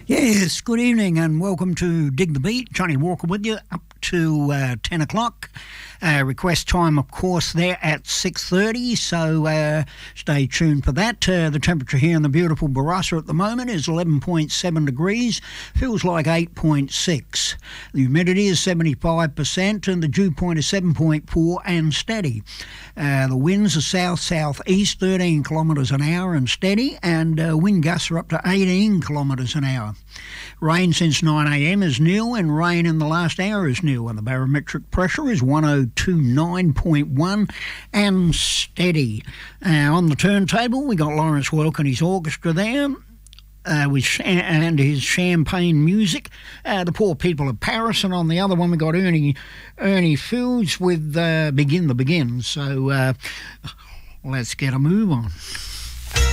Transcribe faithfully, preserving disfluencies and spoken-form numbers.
Yes, good evening and welcome to Dig the Beat. Johnny Walker with you up to uh, ten o'clock. Uh, request time, of course, there at six thirty, so uh, stay tuned for that. Uh, the temperature here in the beautiful Barossa at the moment is eleven point seven degrees, feels like eight point six. The humidity is seventy-five percent and the dew point is seven point four and steady. Uh, the winds are south-southeast, thirteen kilometres an hour and steady, and uh, wind gusts are up to eighteen kilometres an hour. Rain since nine a m is nil, and rain in the last hour is nil, and the barometric pressure is one oh two nine point one and steady. Uh, on the turntable, we got Lawrence Welk and his orchestra there. Uh, with sh- and his champagne music, uh, the Poor People of Paris, and on the other one we got Ernie Ernie Fields with uh, Begin the Begin. So uh, let's get a move on.